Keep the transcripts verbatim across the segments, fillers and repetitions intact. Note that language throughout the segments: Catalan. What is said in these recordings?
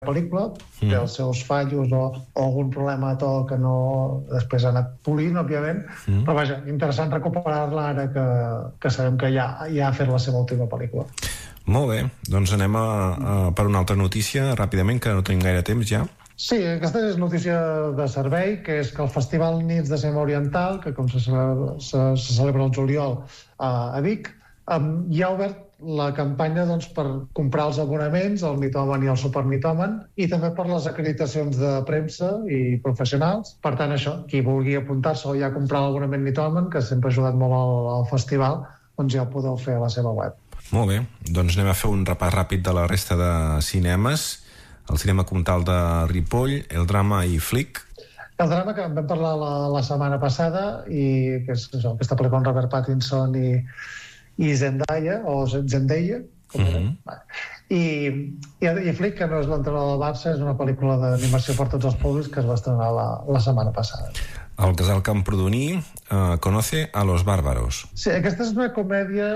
pel·lícula, mm. té els seus fallos o, o algun problema a to que no després ha anat polint, òbviament, mm. però vaja, interessant recuperar-la ara que, que sabem que ja, ja ha fet la seva última pel·lícula. Molt bé, doncs anem a, a, per una altra notícia, ràpidament, que no tenim gaire temps ja. Sí, aquesta és notícia de servei, que és que el Festival Nits de Cinema Oriental, que com se, se, se celebra el juliol a, a Vic, um, ja ha obert la campanya doncs, per comprar els abonaments, el Mitomen i el Super Mitomen, i també per les acreditacions de premsa i professionals. Per tant, això, qui vulgui apuntar-se o ja comprar l'abonament Mitomen, que sempre ha ajudat molt al, al festival, doncs ja ho podeu fer a la seva web. Molt bé, doncs anem a fer un repàs ràpid de la resta de cinemes. El cinema comtal de Ripoll, el drama i Flick. El drama que en vam parlar la, la setmana passada, i que és això, aquesta pel·lícula amb Robert Pattinson i, i Zendaya, o Zendaya, com mm -hmm. I, i, i Flick, que no és l'entrenador del Barça, és una pel·lícula d'animació per tots els públics que es va estrenar la, la setmana passada. El casal Camprodoní uh, conoce a los bárbaros. Sí, aquesta és una comèdia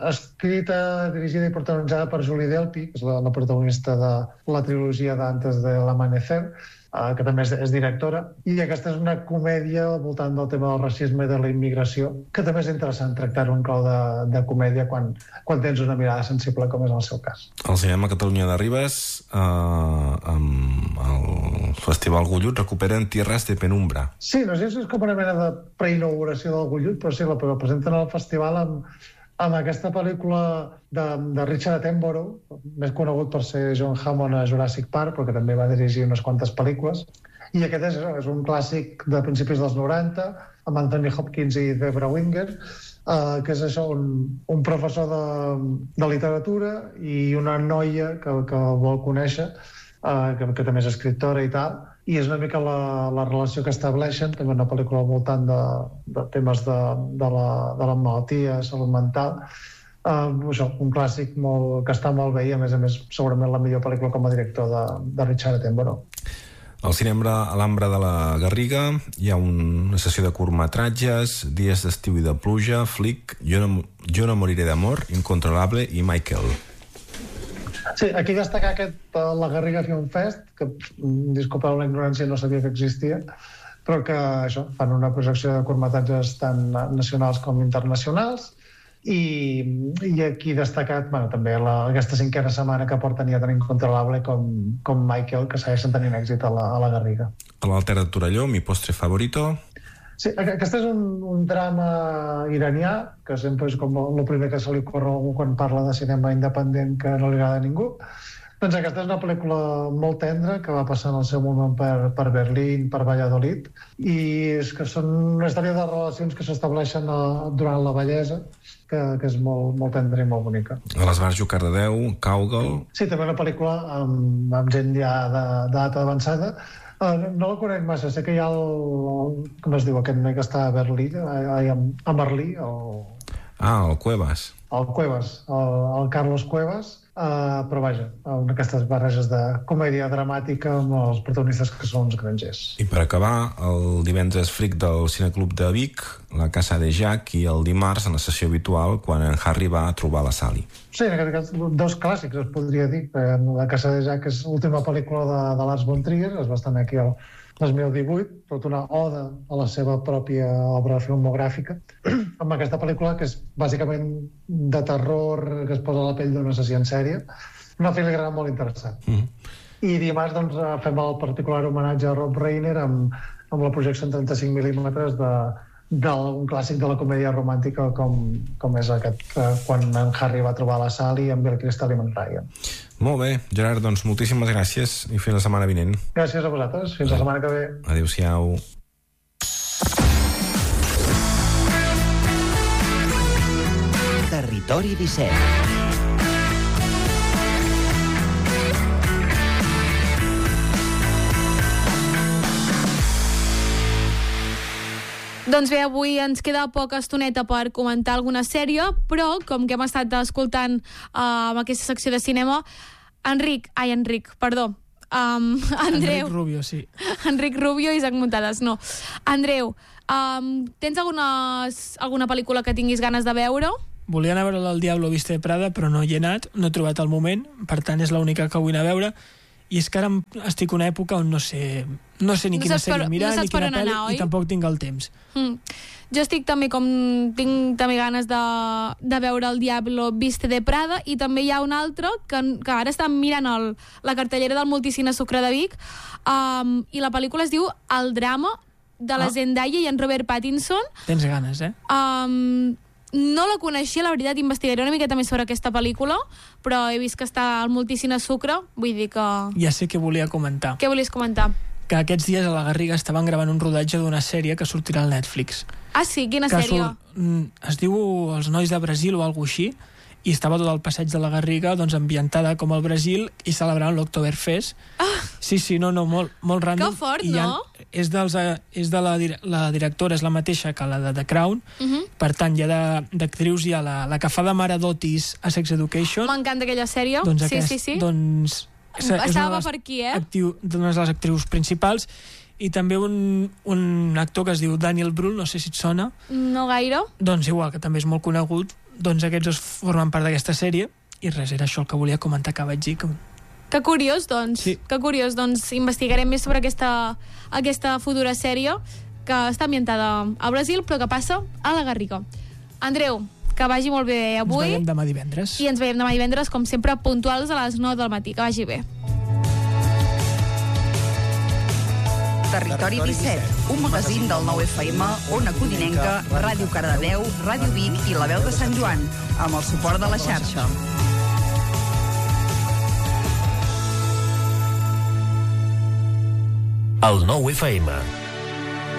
escrita, dirigida i protagonitzada per Julie Delpy, que és la, la protagonista de la trilogia d'Antes de l'Amanecer, uh, que també és, és directora, i aquesta és una comèdia al voltant del tema del racisme i de la immigració, que també és interessant tractar-ho en clau de, de comèdia quan, quan tens una mirada sensible, com és el seu cas. El cinema Catalunya de Ribes, uh, amb el Festival Gullut, recuperen Tierras de Penumbra. Sí, no sé si és com una mena de preinauguració del Gullut, però sí, la presenten al festival amb, amb aquesta pel·lícula de, de Richard Attenborough, més conegut per ser John Hammond a Jurassic Park, però que també va dirigir unes quantes pel·lícules. I aquest és, és un clàssic de principis dels noranta, amb Anthony Hopkins i Debra Winger, uh, que és això, un, un professor de, de literatura i una noia que, que el vol conèixer, Uh, que, que també és escriptora i tal, i és una mica la, la relació que estableixen, també una pel·lícula al voltant de, de temes de, de, la, de la malaltia, salut mental, uh, això, un clàssic molt, que està molt bé i a més a més segurament la millor pel·lícula com a director de, de Richard Attenborough. Al cinema Alhambra de la Garriga hi ha una sessió de curtmetratges, Dies d'estiu i de pluja, Flick, Jo no, jo no moriré d'amor, Incontrolable i Michael. Sí, aquí destacar aquest La Garriga Film Fest, que, disculpeu la ignorància, no sabia que existia, però que això, fan una projecció de curtmetratges tant nacionals com internacionals, i, i aquí destacat bueno, també la, aquesta cinquena setmana que porten ja tan Incontrolable com, com Michael, que segueixen tenint èxit a la, a la Garriga. A l'Alter de Torelló, Mi postre favorito. Sí, aquest és un, un drama iranià, que sempre és com el primer que se li corre algú quan parla de cinema independent que no li agrada a ningú. Doncs aquesta és una pel·lícula molt tendra que va passar en el seu moment per, per Berlín, per Valladolid, i és que són una història de relacions que s'estableixen durant la vellesa, que, que és molt, molt tendra i molt bonica. A l'Esbarjo, Cardedeu, Cowgirl. Sí, també una pel·lícula amb, amb gent ja d'edat avançada. Uh, no la conec massa, sé que hi ha el, el com es diu, aquest noi que està a Berlí, a, a Merlí, el... Ah, el Cuevas. El Cuevas, el, el Carlos Cuevas, uh, però vaja, una d'aquestes barreges de comèdia dramàtica amb els protagonistes que són uns grangers. I per acabar, el divendres Flick del Cineclub de Vic, La Casa de Jack, i el dimarts, en la sessió habitual, quan en Harry va a trobar la Sally. Sí, en aquest cas, dos clàssics, es podria dir. La Casa de Jack és l'última pel·lícula de, de Lars von Trier, es va estar aquí el dos mil divuit, tot una oda a la seva pròpia obra filmogràfica, amb aquesta pel·lícula que és bàsicament de terror, que es posa a la pell d'un assassí en sèrie. Una filigrana molt interessant. Mm -hmm. I dimarts doncs, fem el particular homenatge a Rob Reiner amb, amb la projecció en trenta-cinc mil·límetres de d'un clàssic de la comèdia romàntica com, com és aquest, eh, quan en Harry va trobar la Sally amb Bill Crystal i en Ryan. Molt bé, Gerard, doncs moltíssimes gràcies i fins la setmana vinent. Gràcies a vosaltres, fins la setmana que ve. Adéu-siau. Territori disset. Doncs bé, avui ens queda poca estoneta per comentar alguna sèrie, però com que hem estat escoltant uh, amb aquesta secció de cinema, Enric, ai, Enric, perdó, um, Andreu... Enric Rubio, sí. Enric Rubio i Isaac Muntades, no. Andreu, um, tens alguna, alguna pel·lícula que tinguis ganes de veure? Volia anar a veure El Diablo viste de Prada, però no hi he anat, no he trobat el moment, per tant és l'única que vull anar a veure. i és que ara estic en una època on no sé, no sé ni No quina saps per- sèrie mirar, no ni saps per quina on pel·li, anar, oi? i tampoc tinc el temps. Mm. Jo estic també com... Tinc també ganes de, de veure El Diablo Viste de Prada, i també hi ha un altre que, que ara estan mirant el, la cartellera del Multicine Sucre de Vic, um, i la pel·lícula es diu El Drama, de la Ah. Zendaya i en Robert Pattinson. Tens ganes, eh? Um, no la coneixia, la veritat, investigaré una miqueta més sobre aquesta pel·lícula, però he vist que està al Multicine Sucre, vull dir que... Ja sé què volia comentar. Què volies comentar? Que aquests dies a la Garriga estaven gravant un rodatge d'una sèrie que sortirà al Netflix. Ah, sí? Quina que sèrie? Surt, mm, es diu Els Nois de Brasil o alguna així, i estava tot el passeig de la Garriga doncs, ambientada com al Brasil i celebrant l'Oktoberfest. Ah. Sí, sí, no, no, molt, molt random. Que fort, I hi ha, no? És, dels, eh, és de la, dire- la directora, és la mateixa que la de The Crown, Uh -huh. per tant, hi ha de- d'actrius, hi ha la, la que fa de mare d'Otis a Sex Education. M'encanta aquella sèrie. Doncs sí, aquest, sí, sí. Doncs, és una de Estava les per aquí, eh? actiu, d'una de les actrius principals, i també un, un actor que es diu Daniel Brühl, no sé si et sona, No gaire. doncs igual, que també és molt conegut, doncs aquests dos formen part d'aquesta sèrie, i res, era això el que volia comentar, que vaig dir que... Que curiós, doncs. Sí. Que curiós, doncs investigarem més sobre aquesta, aquesta futura sèrie que està ambientada a Brasil, però que passa a la Garriga. Andreu, que vagi molt bé avui. Ens veiem demà divendres. I ens veiem demà divendres, com sempre, puntuals a les nou del matí. Que vagi bé. Territori disset, un magazín del nou F M, Ona Codinenca, Ràdio Cardedeu, Ràdio Vic i La Veu de Sant Joan, amb el suport de la xarxa. El nou F M.